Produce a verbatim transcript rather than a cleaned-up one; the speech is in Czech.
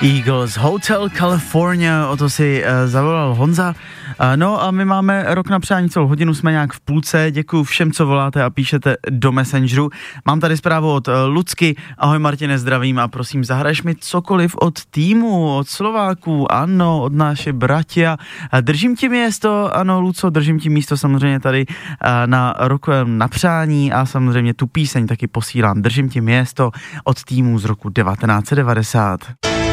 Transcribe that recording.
Eagles, Hotel California, o to si uh, zavolal Honza. Uh, no a my máme rok na přání, celou hodinu jsme nějak v půlce. Děkuju všem, co voláte a píšete do Messengeru. Mám tady zprávu od uh, Lucky. Ahoj Martine, zdravím a prosím, zahraješ mi cokoliv od týmu, od Slováků, ano, od naše bratia. Uh, držím ti místo, ano Luco, držím ti místo samozřejmě tady uh, na rokovém napřání a samozřejmě tu píseň taky posílám. Držím ti místo od týmu z roku devatenáct set devadesát.